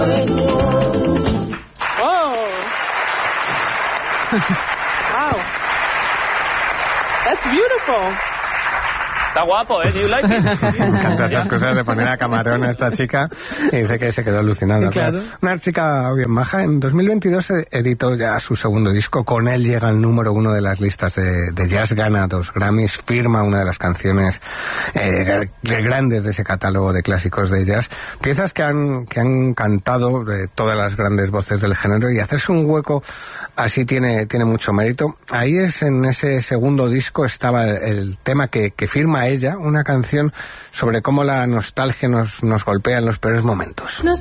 Oh. Wow. That's beautiful. Está guapo, ¿eh? Do you like it? Me encantan esas cosas de poner a camarón a esta chica y dice que se quedó alucinada. Claro. Una chica bien maja. En 2022 editó ya su segundo disco. Con él llega al número 1 de las listas de jazz, gana 2 Grammys, firma una de las canciones grandes de ese catálogo de clásicos de jazz. Piezas que han cantado todas las grandes voces del género, y hacerse un hueco así tiene mucho mérito. Ahí en ese segundo disco estaba el tema que firma ella, una canción sobre cómo la nostalgia nos golpea en los peores momentos.